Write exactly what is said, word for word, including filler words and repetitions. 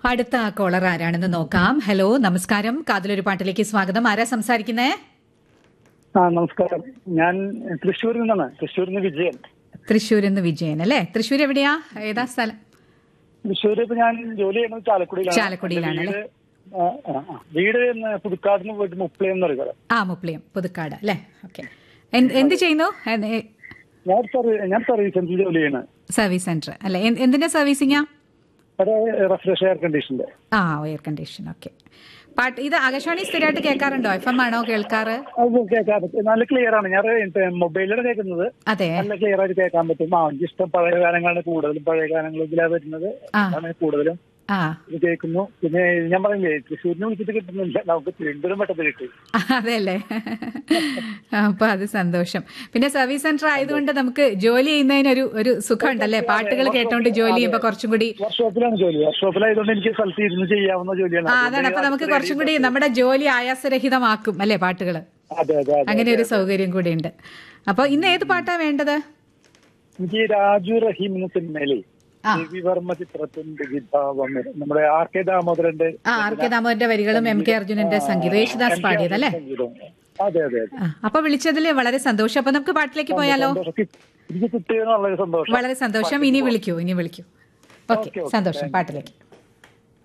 അടുത്ത കോളർ ആരാണെന്ന് നോക്കാം. ഹലോ, നമസ്കാരം. കാതിലൊരു പാട്ടിലേക്ക് സ്വാഗതം. ആരാ സംസാരിക്കുന്നേ? ആ നമസ്കാരം. ഞാൻ തൃശ്ശൂരിൽ നിന്നാണ്. തൃശ്ശൂരിൽ നിന്ന് വിജയൻ. തൃശ്ശൂരിൽ നിന്ന് വിജയൻ അല്ലേ? തൃശ്ശൂർ എവിടെയാ? ഏതാ സ്ഥലം? തൃശ്ശൂർ ഇപ്പൊ ഞാൻ ജോലി ചെയ്യുന്നത് ചാലക്കുടിയിലാണ്. ചാലക്കുടിയിലാണ് അല്ലേ? വീട് പുതുക്കാടിന് പോയിട്ട് മുപ്ലിയം എന്ന് പറയുന്നത്. ആ മുപ്ലിയം പുതുക്കാട് അല്ലേ? ഓക്കെ. എന്ത് ചെയ്യുന്നു? ഞാൻ ഞാൻ സർവീസ് സെന്ററിൽ ജോലി ചെയ്യണം. സർവീസ് സെന്റർ അല്ലെ? എന്തിന്റെ സർവീസിംഗാ? Refrigeration air condition. ആ, എയർ കണ്ടീഷൻ. ഓക്കെ. പാട്ട് ഇത് ആകാശവാണി സ്ഥിരമായിട്ട് കേൾക്കാറുണ്ടോ? എഫ് എം ആണോ കേൾക്കാറ്? നല്ല ക്ലിയർ ആണ്. ഞാൻ മൊബൈലിലാണ് കേൾക്കുന്നത്. അതെ, നല്ല ക്ലിയർ ആയിട്ട് കേൾക്കാൻ പറ്റും. ആ ഇഷ്ടം പഴയ ഗാനങ്ങളാണ് കൂടുതലും. പഴയ ഗാനങ്ങൾ ഇതിലാണ് വരുന്നത്. കൂടുതലും ഇത് കേൾക്കുന്നു. പിന്നെ ഞാൻ പറഞ്ഞില്ലേ, തൃശ്ശൂരിനെ വിളിച്ചിട്ട് കിട്ടുന്നില്ല, നമുക്ക് തിരുവനന്തപുരം പെട്ടെന്ന് കിട്ടും. അതെ അല്ലേ? അപ്പൊ അത് സന്തോഷം. പിന്നെ സർവീസ് സെന്റർ ആയതുകൊണ്ട് നമുക്ക് ജോലി ചെയ്യുന്നതിനൊരു ഒരു സുഖം ഉണ്ടല്ലേ? പാട്ടുകൾ കേട്ടോണ്ട് ജോലി ചെയ്യുമ്പോ കുറച്ചും കൂടി. വർക്ക്ഷോപ്പിലാണ് ജോലി. വർക്ക്ഷോപ്പിലായതുകൊണ്ട് എനിക്ക് സ്ഥലത്ത് ഇരുന്ന് ചെയ്യാവുന്ന ജോലിയാണ്. ആ, അതാണ്. അപ്പൊ നമുക്ക് കുറച്ചും കൂടി നമ്മുടെ ജോലി ആയാസരഹിതമാക്കും അല്ലേ പാട്ടുകള്? അങ്ങനെ ഒരു സൗകര്യം കൂടി ഉണ്ട്. അപ്പൊ ഇന്ന് ഏത് പാട്ടാ വേണ്ടത്? എനിക്ക് രാജു റഹീം എന്ന സിനിമയിലെ രവിവർമ്മ ചിത്രത്തിന്റെ വിഭാവം, നമ്മുടെ ആർ കെ ദാമോദരന്റെ ആർ കെ ദാമോദരന്റെ വരികളും എം കെ അർജുനന്റെ സംഗീതം, യേശുദാസ് പാടിയതല്ലേ? അതെ അതെ. അപ്പൊ വിളിച്ചതിൽ വളരെ സന്തോഷം. അപ്പൊ നമുക്ക് പാട്ടിലേക്ക് പോയാലോ? വളരെ സന്തോഷം. വളരെ സന്തോഷം. ഇനി വിളിക്കൂ, ഇനി വിളിക്കൂ. ഓക്കെ, സന്തോഷം. പാട്ടിലേക്ക്.